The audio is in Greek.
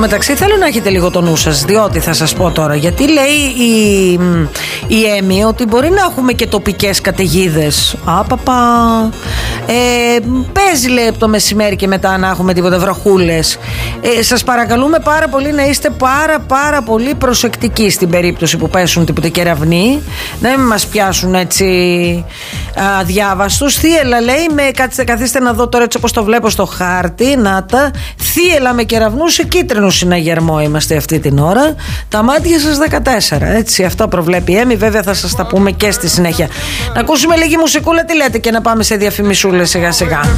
μεταξύ θέλω να έχετε λίγο το νου σας, διότι θα σας πω τώρα, γιατί λέει η Έμι ότι μπορεί να έχουμε και τοπικές καταιγίδες. Παίζει, λέει, από το μεσημέρι και μετά να έχουμε τίποτα βροχούλες. Σας παρακαλούμε πάρα πολύ να είστε πάρα πολύ προσεκτικοί στην περίπτωση που πέσουν τίποτε κεραυνοί, να μην μας πιάσουν έτσι αδιάβαστους. Θύελλα, λέει, καθίστε να δω τώρα έτσι όπως το βλέπω στο χάρτη, να τα θύελλα με κεραυνούς σε κίτρινο συναγερμό είμαστε αυτή την ώρα. Τα μάτια σας 14, έτσι, αυτό προβλέπει η Έμι. Βέβαια θα σας τα πούμε και στη συνέχεια. Να ακούσουμε λίγη μουσικούλα, τι λέτε, και να πάμε σε διαφημισούλες σιγά σιγά.